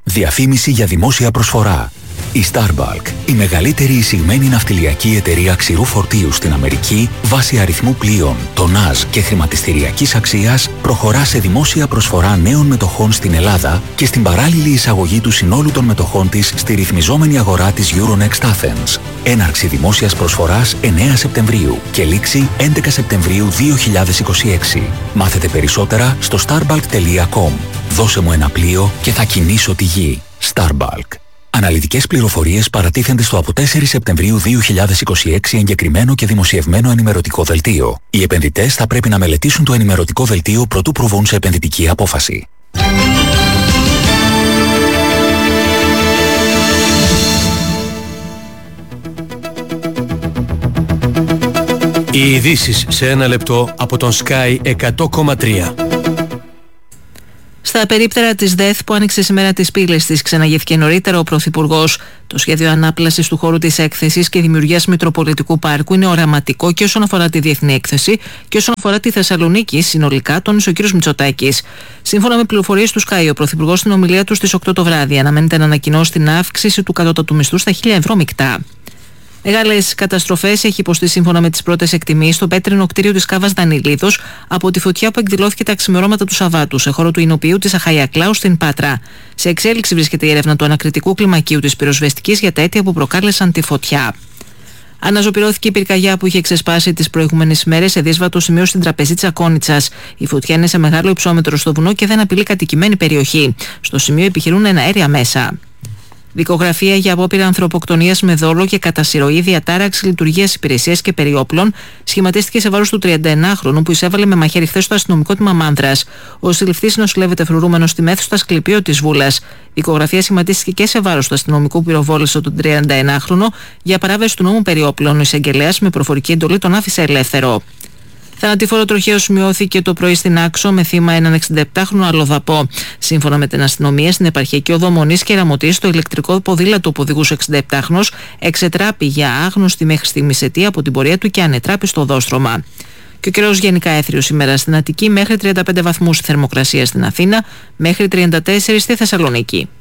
Διαφήμιση για δημόσια προσφορά. Η Starbulk, η μεγαλύτερη εισηγμένη ναυτιλιακή εταιρεία ξηρού φορτίου στην Αμερική, βάσει αριθμού πλοίων, τονάζ και χρηματιστηριακής αξίας, προχωρά σε δημόσια προσφορά νέων μετοχών στην Ελλάδα και στην παράλληλη εισαγωγή του συνόλου των μετοχών της στη ρυθμιζόμενη αγορά της Euronext Athens. Έναρξη δημόσιας προσφοράς 9 Σεπτεμβρίου και λήξη 11 Σεπτεμβρίου 2026. Μάθετε περισσότερα στο starbulk.com. Δώσε μου ένα πλοίο και θα κινήσω τη γη. Starbulk. Αναλυτικές πληροφορίες παρατίθενται στο από 4 Σεπτεμβρίου 2026 εγκεκριμένο και δημοσιευμένο ενημερωτικό δελτίο. Οι επενδυτές θα πρέπει να μελετήσουν το ενημερωτικό δελτίο προτού προβούν σε επενδυτική απόφαση. Οι ειδήσεις σε ένα λεπτό από τον Sky 100,3. Στα περίπτερα της ΔΕΘ που άνοιξε σήμερα τις πύλες της, ξαναγεύθηκε νωρίτερα ο Πρωθυπουργός. Το σχέδιο ανάπλασης του χώρου της έκθεσης και δημιουργίας Μητροπολιτικού Πάρκου είναι οραματικό και όσον αφορά τη διεθνή έκθεση και όσον αφορά τη Θεσσαλονίκη συνολικά, τόνισε ο κ. Μητσοτάκης. Σύμφωνα με πληροφορίες του Sky, ο Πρωθυπουργός στην ομιλία του στις 8 το βράδυ αναμένεται να ανακοινώσει την αύξηση του κατώτατου μισθού στα 1.000 ευρώ μεικτά. Μεγάλες καταστροφές έχει υποστεί σύμφωνα με τις πρώτες εκτιμήσεις στο πέτρινο κτίριο της Κάβας Δανιλίδος από τη φωτιά που εκδηλώθηκε τα ξημερώματα του Σαββάτου σε χώρο του Ινοποιείου της Αχαϊακλάου στην Πάτρα. Σε εξέλιξη βρίσκεται η έρευνα του ανακριτικού κλιμακίου της πυροσβεστικής για τα αίτια που προκάλεσαν τη φωτιά. Αναζωπυρώθηκε η πυρκαγιά που είχε ξεσπάσει τις προηγούμενες μέρες σε δύσβατο σημείο στην Τραπεζίτσα Κόνιτσας. Η φωτιά είναι σε μεγάλο υψόμετρο στο βουνό και δεν απειλεί κατοικημένη περιοχή. Στο σημείο επιχειρούν εναέρια μέσα. Δικογραφία για απόπειρα ανθρωποκτονίας με δόλο και κατά συρροή, διατάραξη λειτουργίας υπηρεσίας και περιόπλων σχηματίστηκε σε βάρος του 39χρονου που εισέβαλε με μαχαίρι χθες στο αστυνομικό τμήμα Μάνδρας. Ο συλληφθής νοσηλεύεται φρουρούμενος στη μέθουσα Σκληπείο της Βούλας. Δικογραφία σχηματίστηκε και σε βάρος του αστυνομικού που πυροβόλησε τον 31χρονο για παράβαση του νόμου περιόπλων. Ο εισαγγελέας με προφορική εντολή τον άφησε ελεύθερο. Θανατηφόρο τροχαίο σημειώθηκε το πρωί στην Άξο με θύμα έναν 67χρονο αλλοδαπό. Σύμφωνα με την αστυνομία, στην επαρχιακή οδό Μονής και Ραμωτής, το ηλεκτρικό ποδήλατο που οδηγούσε 67χρονος εξετράπη για άγνωστη μέχρι στιγμής αιτία από την πορεία του και ανετράπη στο οδόστρωμα. Και ο καιρός γενικά έθριος σήμερα στην Αττική, μέχρι 35 βαθμούς η θερμοκρασία στην Αθήνα, μέχρι 34 στη Θεσσαλονίκη.